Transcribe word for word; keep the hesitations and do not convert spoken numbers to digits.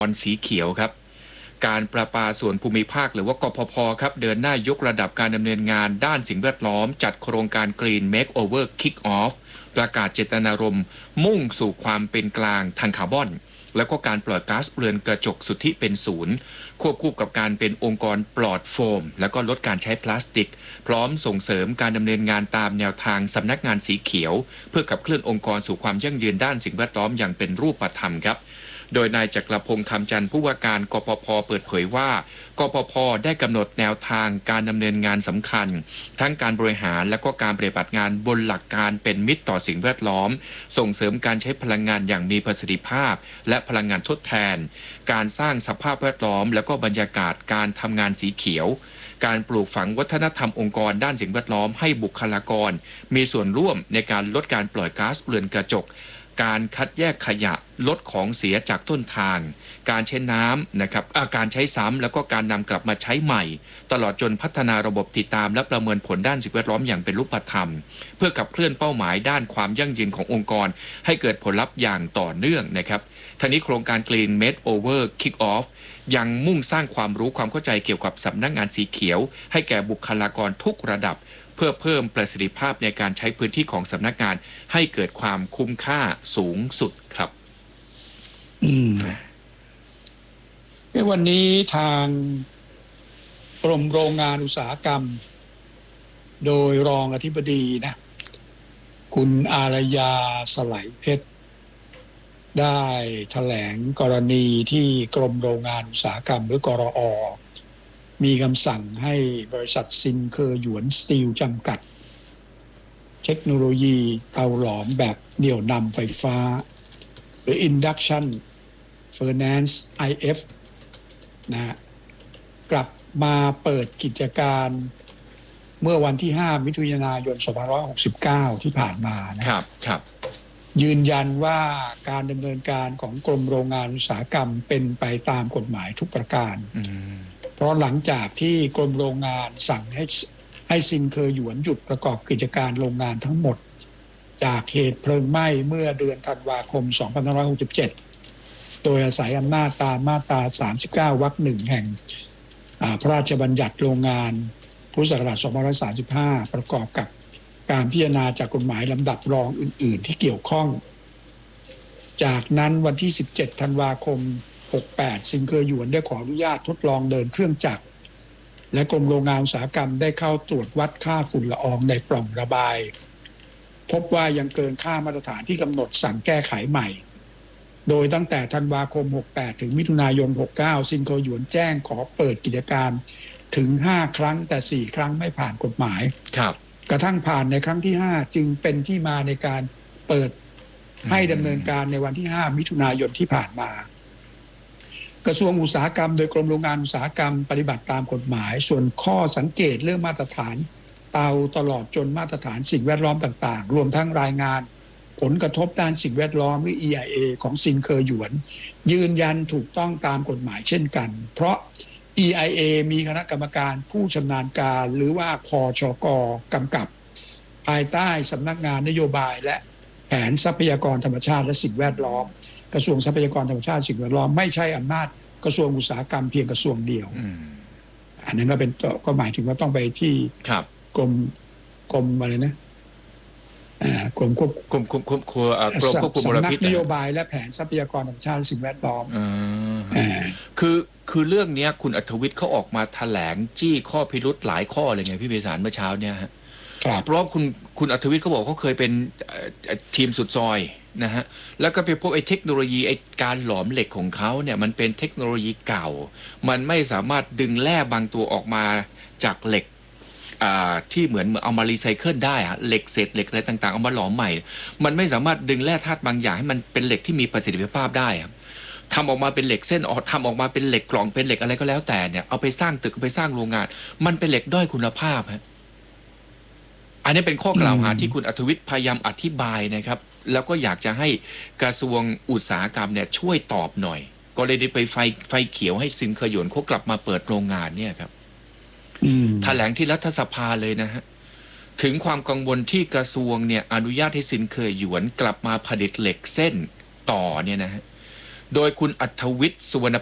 สีเขียวครับการประปาส่วนภูมิภาคหรือว่ากพพครับเดินหน้ายกระดับการดำเนินงานด้านสิ่งแวดล้อมจัดโครงการ Green Makeover Kick Off ประกาศเจตนารมณ์มุ่งสู่ความเป็นกลางทางคาร์บอนแล้วก็การปล่อยก๊าซเรือนกระจกสุทธิเป็นศูนย์ควบคู่กับการเป็นองค์กรปลอดโฟมแล้วก็ลดการใช้พลาสติกพร้อมส่งเสริมการดำเนินงานตามแนวทางสำนักงานสีเขียวเพื่อขับเคลื่อนองค์กรสู่ความยั่งยืนด้านสิ่งแวดล้อมอย่างเป็นรูปธรรมครับโดยนายจักรพงษ์คำจันทร์ผู้ว่าการกปภ.เปิดเผยว่ากปภ.ได้กำหนดแนวทางการดำเนินงานสำคัญทั้งการบริหารและก็การปฏิบัติงานบนหลักการเป็นมิตรต่อสิ่งแวดล้อมส่งเสริมการใช้พลังงานอย่างมีประสิทธิภาพและพลังงานทดแทนการสร้างสภาพแวดล้อมและก็บรรยากาศการทำงานสีเขียวการปลูกฝังวัฒนธรรมองค์กรด้านสิ่งแวดล้อมให้บุคลากรมีส่วนร่วมในการลดการปล่อยก๊าซเรือนกระจกการคัดแยกขยะลดของเสียจากต้นทางการใช้น้ำนะครับการใช้ซ้ำแล้วก็การนำกลับมาใช้ใหม่ตลอดจนพัฒนาระบบติดตามและประเมินผลด้านสิ่งแวดล้อมอย่างเป็นรูปธรรมเพื่อขับเคลื่อนเป้าหมายด้านความยั่งยืนขององค์กรให้เกิดผลลัพธ์อย่างต่อเนื่องนะครับทั้งนี้โครงการ Green Makeover Kick Off ยังมุ่งสร้างความรู้ความเข้าใจเกี่ยวกับสำนักงานสีเขียวให้แก่บุคลากรทุกระดับเพื่อเพิ่มประสิทธิภาพในการใช้พื้นที่ของสำนักงานให้เกิดความคุ้มค่าสูงสุดครับอืมในวันนี้ทางกรมโรงงานอุตสาหกรรมโดยรองอธิบดีนะคุณอารยาสไลเพชรได้แถลงกรณีที่กรมโรงงานอุตสาหกรรมหรือกรอมีคำสั่งให้บริษัทซินเคอร์หยวนสตีลจำกัดเทคโนโลยีเตาหลอมแบบเหนี่ยวนำไฟฟ้าหรือ Induction Furnace ไอ เอฟ นะกลับมาเปิดกิจการเมื่อวันที่ห้ามิถุนายนสองพันห้าร้อยหกสิบเก้าที่ผ่านมานะครับครับยืนยันว่าการดำเนินการของกรมโรงงานอุตสาหกรรมเป็นไปตามกฎหมายทุกประการเพราะหลังจากที่กรมโรงงานสั่งให้ให้ซินเคอร์หยวนหยุดประกอบกิจการโรงงานทั้งหมดจากเหตุเพลิงไหม้เมื่อเดือนธันวาคมสองพันห้าร้อยหกสิบเจ็ดโดยอาศัยอำนาจตามมาตราสามสิบเก้าวรรคหนึ่งแห่งพระราชบัญญัติโรงงานพุทธศักราชสองพันห้าร้อยสามสิบห้าประกอบกับการพิจารณาจากกฎหมายลำดับรองอื่นๆที่เกี่ยวข้องจากนั้นวันที่สิบเจ็ดธันวาคมหกสิบแปดซินเคอร์หยวนได้ขออนุญาตทดลองเดินเครื่องจักรและกรมโรงงานอุตสาหกรรมได้เข้าตรวจวัดค่าฝุ่นละอองในปล่องระบายพบว่ายังเกินค่ามาตรฐานที่กำหนดสั่งแก้ไขใหม่โดยตั้งแต่ธันวาคมหกสิบแปดถึงมิถุนายนหกสิบเก้าซินเคอร์หยวนแจ้งขอเปิดกิจการถึงห้าครั้งแต่สี่ครั้งไม่ผ่านกฎหมายครับกระทั่งผ่านในครั้งที่ห้าจึงเป็นที่มาในการเปิดให้ดำเนินการในวันที่ห้ามิถุนายนที่ผ่านมากระทรวงอุตสาหกรรมโดยกรมโรงงานอุตสาหกรรมปฏิบัติตามกฎหมายส่วนข้อสังเกตเรื่องมาตรฐานเตาตลอดจนมาตรฐานสิ่งแวดล้อมต่างๆรวมทั้งรายงานผลกระทบด้านสิ่งแวดล้อมหรือ อี ไอ เอ ของซินเคอร์หยวนยืนยันถูกต้องตามกฎหมายเช่นกันเพราะ อี ไอ เอ มีคณะกรรมการผู้ชำนาญการหรือว่าคชก.กำกับภายใต้สำนักงานนโยบายและแผนทรัพยากรธรรมชาติและสิ่งแวดล้อมกระทรวงทรัพยากรธรรมชาติสิ่งแวดล้อมไม่ใช่อำนาจกระทรวงอุตสาหกรรมเพียงกระทรวงเดียวอันนั้นก็เป็นก็หมายถึงว่าต้องไปที่กรมกรมอะไรนะกรมควบกรมควบคุมกรมควบคุมมลพิษสำนักนโยบายและแผนทรัพยากรธรรมชาติและสิ่งแวดล้อมคือคือเรื่องนี้คุณอัธวิทย์เขาออกมาแถลงจี้ข้อพิรุธหลายข้อเลยไงพี่เบสารเมื่อเช้าเนี่ยฮะเพราะคุณคุณอัธวิทย์เขาบอกเขาเคยเป็นทีมสุดซอยนะฮะแล้วก็ไปพบไอ้เทคโนโลยีไอ้การหลอมเหล็กของเขาเนี่ยมันเป็นเทคโนโลยีเก่ามันไม่สามารถดึงแร่บางตัวออกมาจากเหล็กที่เหมือนเอามารีไซเคิลได้อะเหล็กเศษเหล็กอะไรต่างๆเอามาหลอมใหม่มันไม่สามารถดึงแร่ธาตุบางอย่างให้มันเป็นเหล็กที่มีประสิทธิภาพได้ครับทำออกมาเป็นเหล็กเส้นทำออกมาเป็นเหล็กกล่องเป็นเหล็กอะไรก็แล้วแต่เนี่ยเอาไปสร้างตึกเอาไปสร้างโรงงานมันเป็นเหล็กด้อยคุณภาพฮะอันนี้เป็นข้อกล่าวหาที่คุณอัธวิทย์พยายามอธิบายนะครับแล้วก็อยากจะให้กระทรวงอุตสาหกรรมเนี่ยช่วยตอบหน่อยก็เลยได้ไปไฟไฟเขียวให้ซินเคอร์หยวนเขากลับมาเปิดโรงงานเนี่ยครับแถลงที่รัฐสภาเลยนะฮะถึงความกังวลที่กระทรวงเนี่ยอนุญาตให้ซินเคอร์หยวนกลับมาผลิตเหล็กเส้นต่อเนี่ยนะฮะโดยคุณอัธวิทย์สุวรรณ